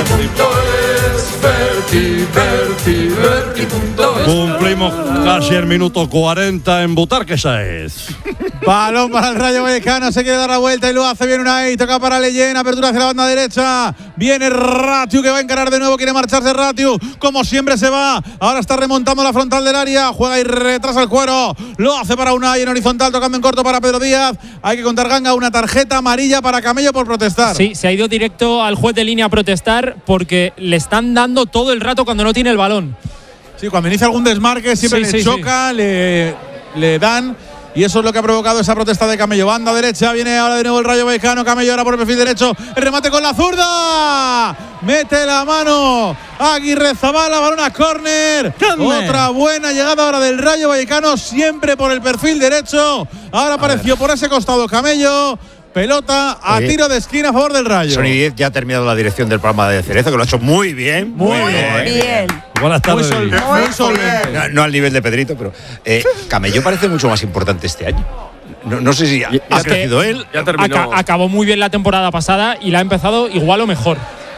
Berti, Berti, Berti punto es. Cumplimos casi el minuto cuarenta en Butarque, esa es. Balón para el Rayo Vallecano, se quiere dar la vuelta y lo hace bien Unai, toca para Leyen, apertura hacia la banda derecha, viene Ratiu que va a encarar de nuevo, quiere marcharse Ratiu, como siempre se va, ahora está remontando la frontal del área, juega y retrasa el cuero, lo hace para Unai en horizontal, tocando en corto para Pedro Díaz, hay que contar ganga, una tarjeta amarilla para Camello por protestar. Sí, se ha ido directo al juez de línea a protestar porque le están dando todo el rato cuando no tiene el balón. Sí, cuando inicia algún desmarque siempre sí, le sí, choca, sí. Le, le dan. Y eso es lo que ha provocado esa protesta de Camello. Banda derecha, viene ahora de nuevo el Rayo Vallecano. Camello ahora por el perfil derecho. El remate con la zurda. Mete la mano Aguirre Zabala, balón a córner. Otra buena llegada ahora del Rayo Vallecano, siempre por el perfil derecho. Ahora apareció por ese costado Camello. Pelota a Oye, tiro de esquina a favor del Rayo. Sony diez ya ha terminado la dirección del programa de Cerezo, que lo ha hecho muy bien. Muy, muy bien. bien. Buenas tardes. Muy, sol, muy solvente. No, no al nivel de Pedrito, pero eh, Camello parece mucho más importante este año. No, no sé si ha, ha crecido él. Ya terminó. Aca- acabó muy bien la temporada pasada y la ha empezado igual o mejor.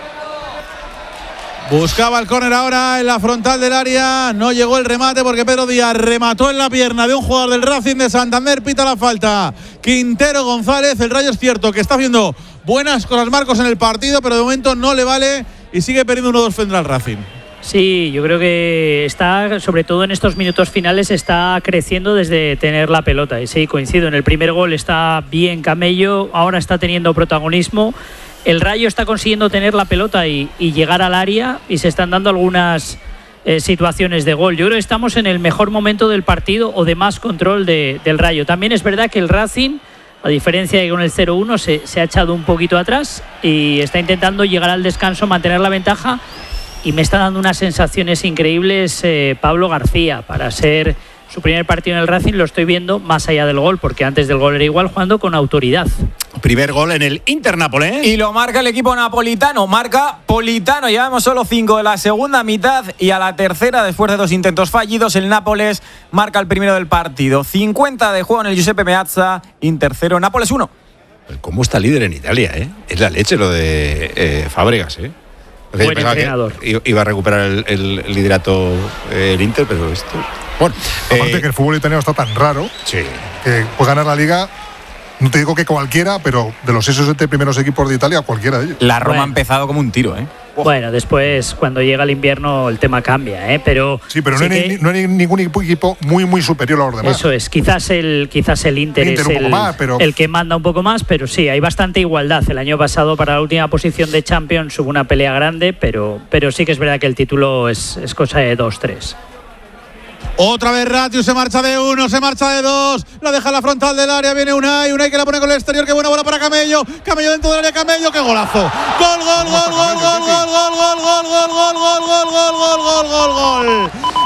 Buscaba el córner ahora en la frontal del área. No llegó el remate porque Pedro Díaz remató en la pierna de un jugador del Racing de Santander. Pita la falta Quintero González. El Rayo es cierto que está haciendo buenas cosas Marcos en el partido, pero de momento no le vale y sigue perdiendo uno dos frente al Racing. Sí, yo creo que está, sobre todo en estos minutos finales, está creciendo desde tener la pelota. Y sí, coincido, en el primer gol está bien Camello, ahora está teniendo protagonismo. El Rayo está consiguiendo tener la pelota y, y llegar al área y se están dando algunas eh, situaciones de gol. Yo creo que estamos en el mejor momento del partido o de más control de, del Rayo. También es verdad que el Racing, a diferencia de que con el cero uno, se, se ha echado un poquito atrás y está intentando llegar al descanso, mantener la ventaja. Y me está dando unas sensaciones increíbles eh, Pablo García para ser su primer partido en el Racing. Lo estoy viendo más allá del gol, porque antes del gol era igual, jugando con autoridad. Primer gol en el Inter Nápoles. Y lo marca el equipo napolitano, marca Politano. Llevamos solo cinco de la segunda mitad y a la tercera, después de dos intentos fallidos, el Nápoles marca el primero del partido. cincuenta de juego en el Giuseppe Meazza, Inter cero, Nápoles uno. ¿Cómo está líder en Italia, eh? Es la leche lo de eh, Fábregas, eh. Buen entrenador. Iba a recuperar el, el, el liderato eh, el Inter, pero esto. Bueno, aparte eh, que el fútbol italiano está tan raro, sí, que puede ganar la liga. No te digo que cualquiera, pero de los seis o siete primeros equipos de Italia, cualquiera de ellos. La Roma Bueno. ha empezado como un tiro, ¿eh? Bueno, después, cuando llega el invierno, el tema cambia, ¿eh? Pero Sí, pero sí no, hay, que- ni- no hay ningún equipo muy, muy superior a los demás. Eso es, quizás el, quizás el Inter, Inter es un poco el, más, pero- el que manda un poco más, pero sí, hay bastante igualdad. El año pasado para la última posición de Champions hubo una pelea grande, pero, pero sí que es verdad que el título es, es cosa de dos tres. Otra vez Ratiu, se marcha de uno, se marcha de dos, la deja en la frontal del área, viene Unai, Unai que la pone con el exterior, qué buena bola para Camello, Camello dentro del área, Camello, qué golazo, gol, gol, gol, gol, gol, gol, gol, gol, gol, gol, gol, gol, gol, gol, gol, gol, gol,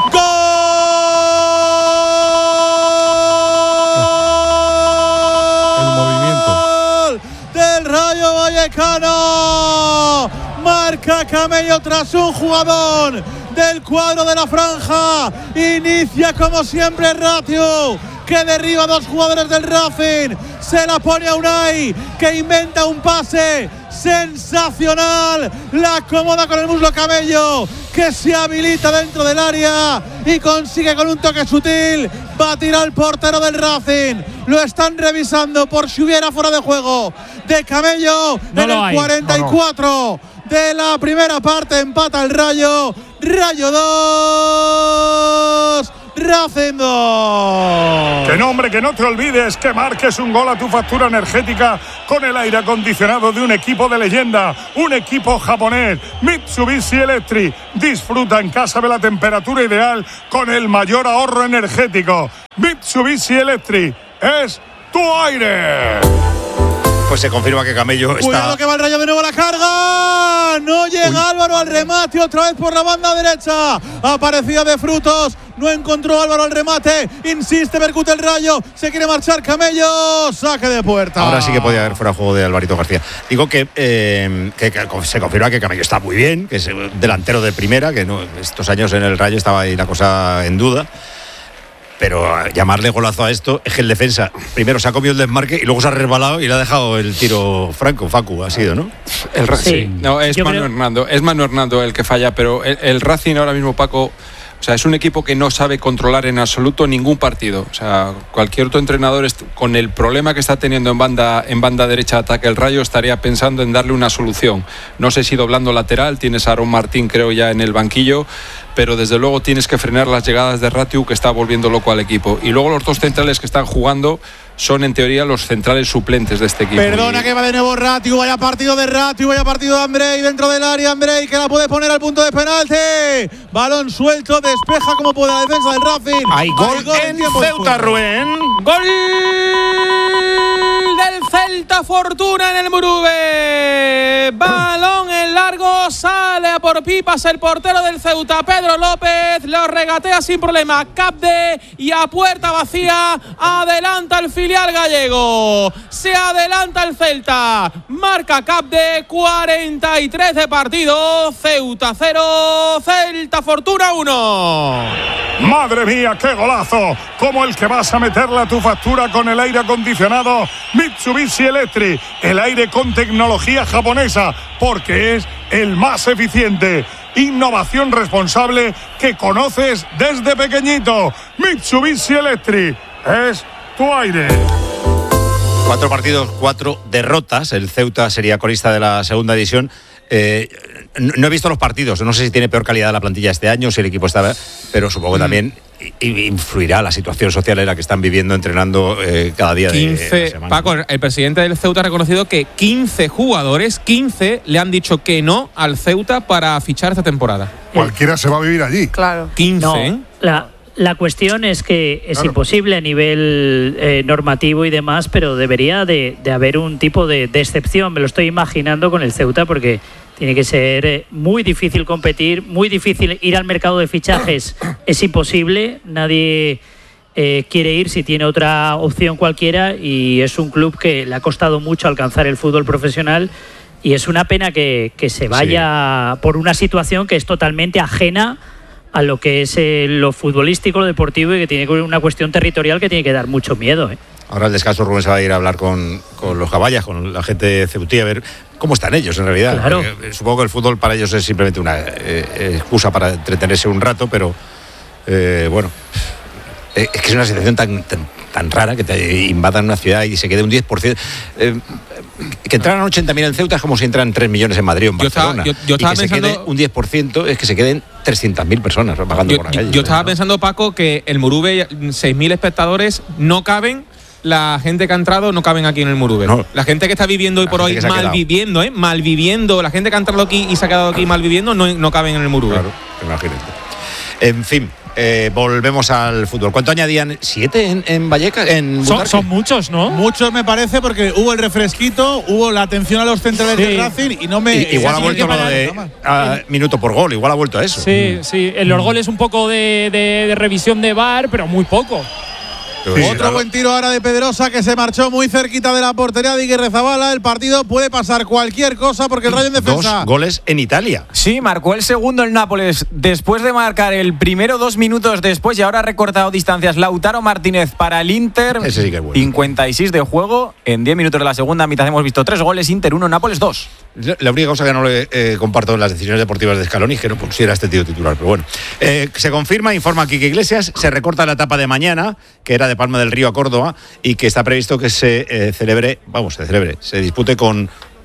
gol, El movimiento. del Rayo Vallecano, marca Camello tras un jugador del cuadro de la franja. Inicia como siempre Ratiu, que derriba a dos jugadores del Racing. Se la pone a Unai, que inventa un pase sensacional. La acomoda con el muslo Camello, que se habilita dentro del área y consigue con un toque sutil batir al portero del Racing. Lo están revisando por si hubiera fuera de juego de Camello No en lo el hay. cuarenta y cuatro. de la primera parte. Empata el Rayo. Rayo dos. Racing dos. Que no, hombre, que no te olvides que marques un gol a tu factura energética con el aire acondicionado de un equipo de leyenda, un equipo japonés, Mitsubishi Electric. Disfruta en casa de la temperatura ideal con el mayor ahorro energético. Mitsubishi Electric es tu aire. Pues se confirma que Camello está... Cuidado que va el Rayo de nuevo a la carga. No llega Uy. Álvaro al remate, otra vez por la banda derecha. Aparecía de Frutos. No encontró Álvaro al remate. Insiste, percute el Rayo. Se quiere marchar Camello. Saque de puerta. Ahora sí que podía haber fuera juego de Alvarito García. Digo que, eh, que, que se confirma que Camello está muy bien, que es delantero de primera, que no, estos años en el Rayo estaba ahí la cosa en duda. Pero llamarle golazo a esto es que el defensa primero se ha comido el desmarque y luego se ha resbalado y le ha dejado el tiro franco. Facu ha sido, ¿no? El Racing. Sí. No, es Manu creo... Hernando. Es Manu Hernando el que falla, pero el, el Racing ahora mismo, Paco, o sea, es un equipo que no sabe controlar en absoluto ningún partido. O sea, cualquier otro entrenador con el problema que está teniendo en banda en banda derecha de ataque el Rayo estaría pensando en darle una solución. No sé si doblando lateral, tienes a Aaron Martín creo ya en el banquillo, pero desde luego tienes que frenar las llegadas de Ratiu, que está volviendo loco al equipo. Y luego los dos centrales que están jugando son en teoría los centrales suplentes de este equipo. Perdona y... que va de nuevo Ratiu, vaya partido de Ratiu, vaya partido de Andrei dentro del área, Andrei que la puede poner al punto de penalti. Balón suelto, despeja como puede la defensa del Racing. Hay gol, Hay gol en, en Ceuta, Rubén. Gol del Celta, Fortuna en el Murube. Balón en largo, sale a por pipas el portero del Ceuta, Pedro López, lo regatea sin problema Capde y a puerta vacía adelanta el filial gallego. Se adelanta el Celta, marca Capde, cuarenta y tres de partido, Ceuta cero, Celta Fortuna uno. Madre mía, qué golazo, como el que vas a meterle a tu factura con el aire acondicionado Mitsubishi Electric, el aire con tecnología japonesa, porque es el más eficiente. Innovación responsable que conoces desde pequeñito. Mitsubishi Electric es tu aire. Cuatro partidos, cuatro derrotas. El Ceuta sería colista de la segunda división. Eh, no he visto los partidos, no sé si tiene peor calidad la plantilla este año, si el equipo está, pero supongo que también influirá la situación social en la que están viviendo, entrenando eh, cada día quince, de la semana. Paco, el presidente del Ceuta ha reconocido que quince jugadores, quince le han dicho que no al Ceuta para fichar esta temporada. Cualquiera se va a vivir allí. Claro. quince, no, ¿eh? La, la cuestión es que es claro. imposible a nivel eh, normativo y demás, pero debería de, de haber un tipo de, de excepción. Me lo estoy imaginando con el Ceuta porque tiene que ser eh, muy difícil competir, muy difícil ir al mercado de fichajes. Es imposible, nadie eh, quiere ir si tiene otra opción cualquiera y es un club que le ha costado mucho alcanzar el fútbol profesional y es una pena que, que se vaya sí. por una situación que es totalmente ajena a lo que es eh, lo futbolístico, lo deportivo y que tiene una cuestión territorial que tiene que dar mucho miedo. ¿eh? Ahora el descanso Rubén se va a ir a hablar con, con los caballas, con la gente ceutí, a ver cómo están ellos en realidad. Claro. Porque supongo que el fútbol para ellos es simplemente una eh, excusa para entretenerse un rato, pero eh, bueno, eh, es que es una situación tan, tan, tan rara que te invadan una ciudad y se quede un diez por ciento. Eh, que entraran ochenta mil en Ceuta es como si entran tres millones en Madrid o en Barcelona. Yo estaba, yo, yo estaba y que pensando, se quede un diez por ciento es que se queden trescientas mil personas pagando yo, por la calle. Yo, yo estaba ¿no? pensando, Paco, que el Murube, seis mil espectadores no caben. La gente que ha entrado no caben aquí en el Murube. No. La gente que está viviendo hoy por hoy mal viviendo, ¿eh? Mal viviendo. La gente que ha entrado aquí y se ha quedado aquí mal viviendo no, no caben en el Murube. Claro, imagínate. En fin. Eh, volvemos al fútbol. ¿Cuánto añadían? ¿Siete en, en Vallecas? En son, son muchos, ¿no? Muchos me parece porque hubo el refresquito, hubo la atención a los centrales sí. del Racing y no me... Y, igual ha vuelto lo de a, minuto por gol, igual ha vuelto a eso. Sí, sí. En los goles un poco de, de, de revisión de V A R, pero muy poco. Sí, Otro claro. buen tiro ahora de Pedrosa que se marchó muy cerquita de la portería de Iguirrezabala. El partido puede pasar cualquier cosa porque el Rayo en defensa. Dos goles en Italia. Sí, marcó el segundo el Nápoles después de marcar el primero dos minutos después y ahora ha recortado distancias Lautaro Martínez para el Inter. Ese sí que es bueno. cincuenta y seis de juego. En diez minutos de la segunda mitad hemos visto tres goles, Inter uno, Nápoles dos. La única cosa que no le eh, comparto en las decisiones deportivas de Scaloni es que no pusiera este tío titular, pero bueno. Eh, se confirma, informa Quique Iglesias, se recorta la etapa de mañana, que era de Palma del Río a Córdoba, y que está previsto que se eh, celebre, vamos, se celebre, se dispute con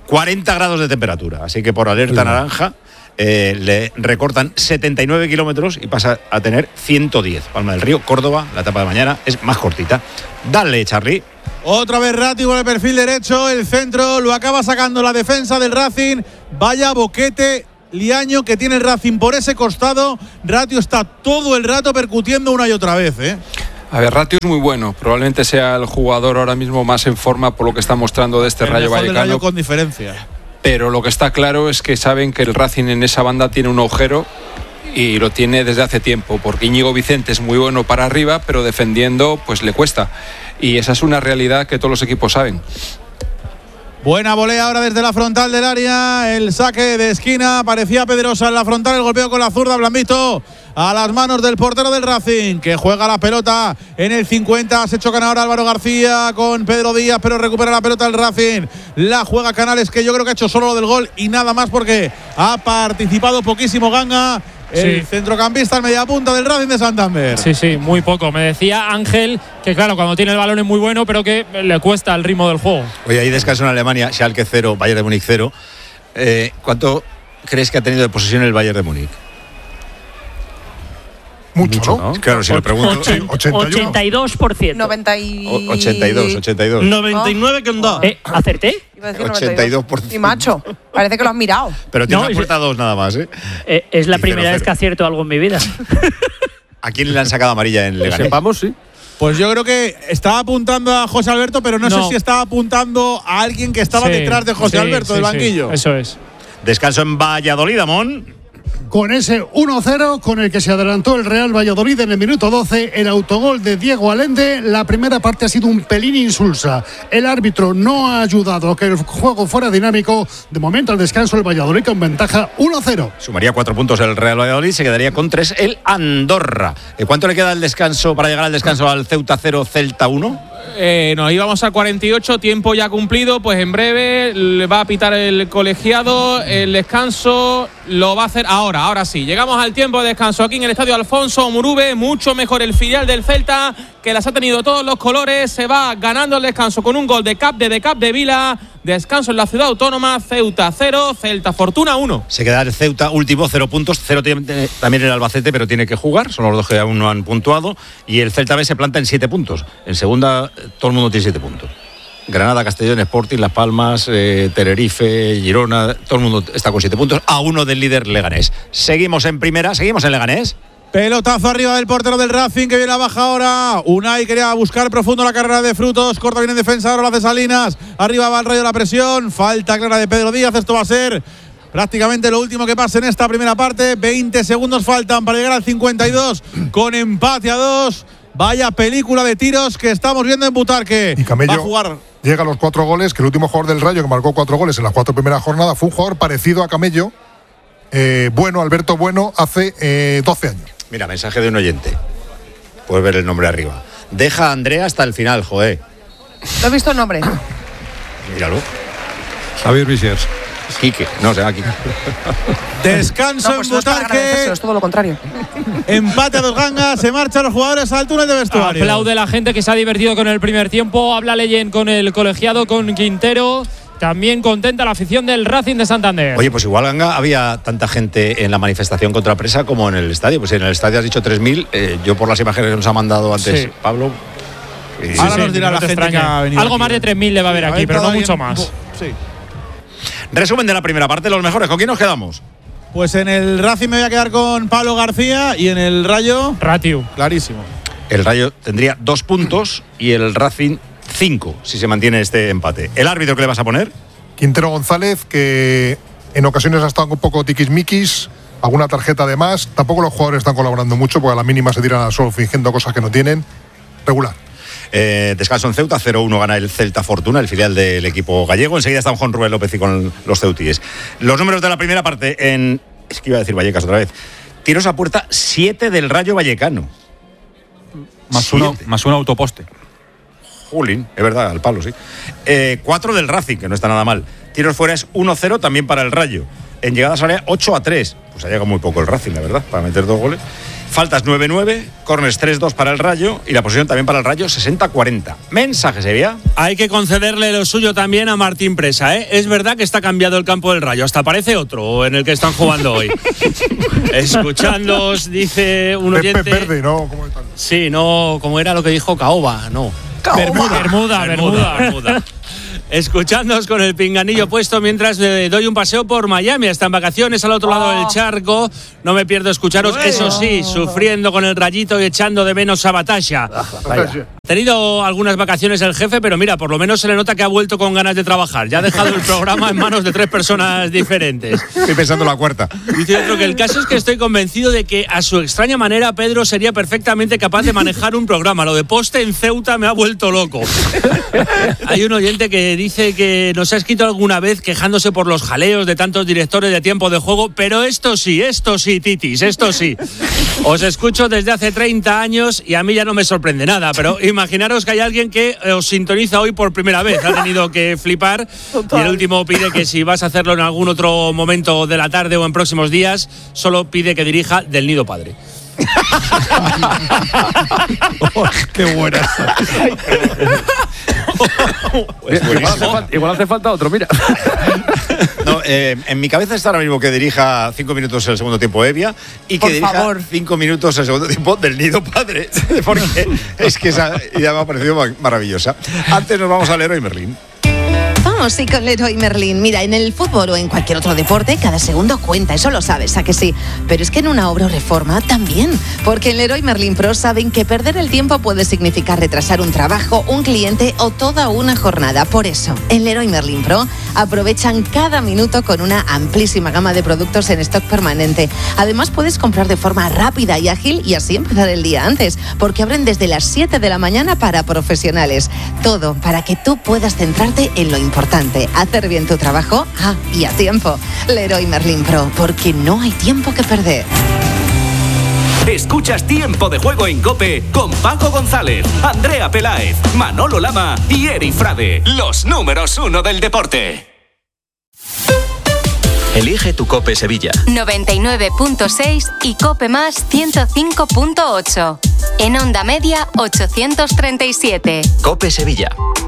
cuarenta grados de temperatura. Así que por alerta naranja eh, le recortan setenta y nueve kilómetros y pasa a tener ciento diez. Palma del Río, Córdoba, la etapa de mañana es más cortita. Dale, Charly. Otra vez Rati con el perfil derecho, el centro lo acaba sacando la defensa del Racing. Vaya boquete liaño que tiene el Racing por ese costado. Ratio está todo el rato percutiendo una y otra vez, ¿eh? A ver, Ratio es muy bueno. Probablemente sea el jugador ahora mismo más en forma por lo que está mostrando de este el Rayo mejor Vallecano. del Rayo con diferencia. Pero lo que está claro es que saben que el Racing en esa banda tiene un agujero y lo tiene desde hace tiempo, porque Íñigo Vicente es muy bueno para arriba, pero defendiendo pues le cuesta. Y esa es una realidad que todos los equipos saben. Buena volea ahora desde la frontal del área, el saque de esquina, parecía Pedrosa en la frontal, el golpeo con la zurda, Blandito a las manos del portero del Racing, que juega la pelota en el cincuenta, se chocan ahora Álvaro García con Pedro Díaz, pero recupera la pelota el Racing, la juega Canales, que yo creo que ha hecho solo lo del gol y nada más porque ha participado poquísimo Ganga. El sí. centrocampista al media punta del Racing de Santander. Sí, sí, muy poco. Me decía Ángel que, claro, cuando tiene el balón es muy bueno, pero que le cuesta el ritmo del juego. Oye, ahí descanso en Alemania, Schalke cero, Bayern de Múnich cero. Eh, ¿Cuánto crees que ha tenido de posesión el Bayern de Múnich? Mucho, Mucho, ¿no? ¿no? Claro, si lo pregunto. Ochen, ochenta y dos por ciento. noventa y... O, ochenta y dos, ochenta y dos. noventa y nueve que onda. Eh, ¿Acerté? Iba a decir ochenta y dos por ciento. Y macho, parece que lo has mirado. Pero tiene No, una es- puerta dos nada más, ¿eh? Eh, es la Y primera cero, vez cero. que acierto algo en mi vida. ¿A quién le han sacado amarilla en Leganés? Sepamos, sí. Pues yo creo que estaba apuntando a José Alberto, pero no, No. sé si estaba apuntando a alguien que estaba Sí, detrás de José sí, Alberto sí, del sí, banquillo. eso es. Descanso en Valladolid, Amón. Con ese uno cero con el que se adelantó el Real Valladolid en el minuto doce, el autogol de Diego Allende. La primera parte ha sido un pelín insulsa. El árbitro no ha ayudado a que el juego fuera dinámico. De momento, al descanso, el Valladolid con ventaja uno cero. Sumaría cuatro puntos el Real Valladolid, se quedaría con tres el Andorra. ¿Eh, ¿Cuánto le queda el descanso para llegar al descanso al Ceuta cero, Celta uno? Eh, nos íbamos al cuarenta y ocho, tiempo ya cumplido, pues en breve le va a pitar el colegiado, el descanso lo va a hacer ahora, ahora sí. Llegamos al tiempo de descanso aquí en el estadio Alfonso Murube, mucho mejor el filial del Celta, que las ha tenido todos los colores, se va ganando el descanso con un gol de Cap de, de Cap de Vila, descanso en la ciudad autónoma, Ceuta cero, Celta Fortuna uno. Se queda el Ceuta último, cero puntos, cero tiene también el Albacete, pero tiene que jugar, son los dos que aún no han puntuado, y el Celta B se planta en siete puntos. En segunda, todo el mundo tiene siete puntos. Granada, Castellón, Sporting, Las Palmas, eh, Tenerife, Girona, todo el mundo está con siete puntos, a uno del líder Leganés. Seguimos en primera, seguimos en Leganés. Pelotazo arriba del portero del Racing, que viene a baja ahora. Unai quería buscar profundo la carrera de Frutos. Corta bien en defensa, ahora lo hace Salinas. Arriba va el Rayo de la presión. Falta clara de Pedro Díaz. Esto va a ser prácticamente lo último que pase en esta primera parte. veinte segundos faltan para llegar al cincuenta y dos con empate a dos. Vaya película de tiros que estamos viendo en Butarque. Y Camello va a jugar. llega a los cuatro goles, que el último jugador del Rayo que marcó cuatro goles en las cuatro primeras jornadas fue un jugador parecido a Camello. Eh, bueno, Alberto Bueno, hace eh, doce años. Mira, mensaje de un oyente. Puedes ver el nombre arriba. Deja a Andrea hasta el final, joder. ¿No he visto el nombre? Míralo. Javier Visiers. Quique, no, se llama Quique. Descanso No, pues en no es para Butarque. agradecérselo, es todo lo contrario. Empate a dos gangas. Se marchan los jugadores al túnel de vestuario. Aplaude la gente que se ha divertido con el primer tiempo. Habla Leyen con el colegiado, con Quintero. También contenta la afición del Racing de Santander. Oye, pues igual, Ganga, había tanta gente en la manifestación contra Presa como en el estadio. Pues en el estadio has dicho tres mil. Eh, yo por las imágenes que nos ha mandado antes Sí. Pablo. Sí, ahora nos dirá no la te gente extrañe. que ha venido Algo aquí. más de tres mil le va a haber aquí, pero no mucho más. Sí. Resumen de la primera parte, los mejores. ¿Con quién nos quedamos? Pues en el Racing me voy a quedar con Pablo García y en el Rayo, Ratio. clarísimo. El Rayo tendría dos puntos y el Racing cinco, si se mantiene este empate. ¿El árbitro qué le vas a poner? Quintero González, que en ocasiones ha estado un poco tiquismiquis, alguna tarjeta de más. Tampoco los jugadores están colaborando mucho, porque a la mínima se tiran al suelo fingiendo cosas que no tienen. Regular. Eh, descanso en Ceuta, cero uno gana el Celta Fortuna, el filial del equipo gallego. Enseguida están Juan Rubén López y con los ceutíes. Los números de la primera parte en... Es que iba a decir Vallecas otra vez. Tiros a puerta, siete del Rayo Vallecano. Más uno, más un autoposte. Jolín, es verdad, al palo, sí. Eh, cuatro del Racing, que no está nada mal. Tiros fuera es uno cero también para el Rayo. En llegadas área, ocho a tres. Pues ha llegado muy poco el Racing, la verdad, para meter dos goles. Faltas nueve nueve, corners tres dos para el Rayo y la posición también para el Rayo sesenta cuarenta. Mensaje, Sevilla. Hay que concederle lo suyo también a Martín Presa, ¿eh? Es verdad que está cambiado el campo del Rayo, hasta parece otro en el que están jugando hoy. Escuchándoos, dice un oyente... Pepe Verde, ¿no? ¿Cómo están? Sí, no, como era lo que dijo Caoba, no. Bermuda, Bermuda, Bermuda. Bermuda. Escuchándoos con el pinganillo puesto mientras le doy un paseo por Miami. Está en vacaciones al otro lado del charco. No me pierdo escucharos, eso sí, sufriendo con el Rayito y echando de menos a Batasha. Ha tenido algunas vacaciones el jefe, pero mira, por lo menos se le nota que ha vuelto con ganas de trabajar. Ya ha dejado el programa en manos de tres personas diferentes. Estoy pensando la cuarta. Dice otro que el caso es que estoy convencido de que a su extraña manera Pedro sería perfectamente capaz de manejar un programa. Lo de poste en Ceuta me ha vuelto loco. Hay un oyente que dice que nos ha escrito alguna vez quejándose por los jaleos de tantos directores de tiempo de juego, pero esto sí, esto sí, titis, esto sí. Os escucho desde hace treinta años y a mí ya no me sorprende nada, pero imaginaros que hay alguien que os sintoniza hoy por primera vez. Ha tenido que flipar. Total. Y el último pide que si vas a hacerlo en algún otro momento de la tarde o en próximos días, solo pide que dirija Del Nido Padre. Oh, ¡qué buena! Pues igual, hace falta, igual hace falta otro, mira. No, eh, en mi cabeza está ahora mismo que dirija cinco minutos el segundo tiempo Evia y que Por dirija favor. cinco minutos el segundo tiempo Del Nido Padre, porque es que esa idea me ha parecido maravillosa. Antes nos vamos a Leroy Merlin. Vamos, sí, con Leroy Merlin. Mira, en el fútbol o en cualquier otro deporte, cada segundo cuenta, eso lo sabes, ¿a que sí? Pero es que en una obra o reforma también, porque en Leroy Merlin Pro saben que perder el tiempo puede significar retrasar un trabajo, un cliente o toda una jornada. Por eso, en Leroy Merlin Pro aprovechan cada minuto con una amplísima gama de productos en stock permanente. Además, puedes comprar de forma rápida y ágil y así empezar el día antes, porque abren desde las siete de la mañana para profesionales. Todo para que tú puedas centrarte en lo importante. Hacer bien tu trabajo, ah, y a tiempo. Leroy Merlin Pro, porque no hay tiempo que perder. Escuchas Tiempo de Juego en COPE con Paco González, Andrea Peláez, Manolo Lama y Eri Frade, los números uno del deporte. Elige tu COPE Sevilla. noventa y nueve punto seis y COPE Más ciento cinco punto ocho. En onda media ochocientos treinta y siete. COPE Sevilla.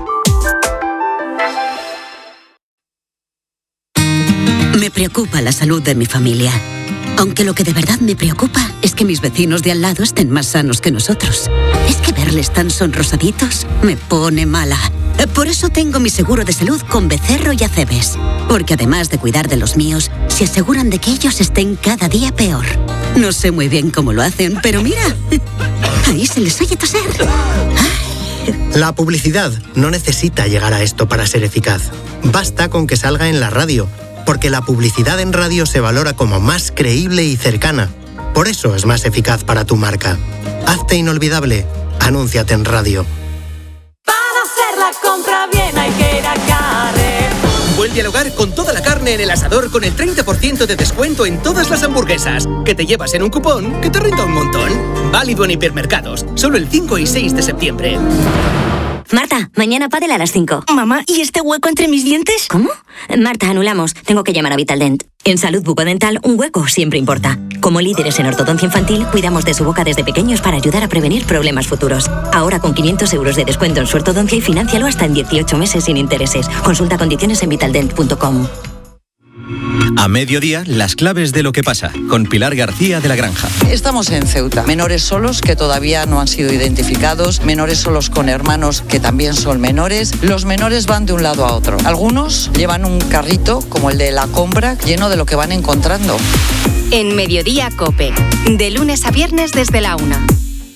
Me preocupa la salud de mi familia. Aunque lo que de verdad me preocupa es que mis vecinos de al lado estén más sanos que nosotros. Es que verles tan sonrosaditos me pone mala. Por eso tengo mi seguro de salud con Becerro y Acebes. Porque además de cuidar de los míos, se aseguran de que ellos estén cada día peor. No sé muy bien cómo lo hacen, pero mira, ahí se les oye toser. La publicidad no necesita llegar a esto para ser eficaz. Basta con que salga en la radio, porque la publicidad en radio se valora como más creíble y cercana. Por eso es más eficaz para tu marca. Hazte inolvidable. Anúnciate en radio. Para hacer la compra bien hay que ir a Carrer. Vuelve al hogar con toda la carne en el asador con el treinta por ciento de descuento en todas las hamburguesas. Que te llevas en un cupón que te renta un montón. Válido en hipermercados. Solo el cinco y seis de septiembre. Marta, mañana pádel a las cinco. Mamá, ¿y este hueco entre mis dientes? ¿Cómo? Marta, anulamos. Tengo que llamar a Vitaldent. En salud bucodental, un hueco siempre importa. Como líderes en ortodoncia infantil, cuidamos de su boca desde pequeños para ayudar a prevenir problemas futuros. Ahora con quinientos euros de descuento en su ortodoncia y financialo hasta en dieciocho meses sin intereses. Consulta condiciones en vitaldent punto com. A mediodía, las claves de lo que pasa, con Pilar García de la Granja. Estamos en Ceuta. Menores solos que todavía no han sido identificados, menores solos con hermanos que también son menores. Los menores van de un lado a otro. Algunos llevan un carrito, como el de la compra, lleno de lo que van encontrando. En Mediodía COPE, de lunes a viernes desde la una.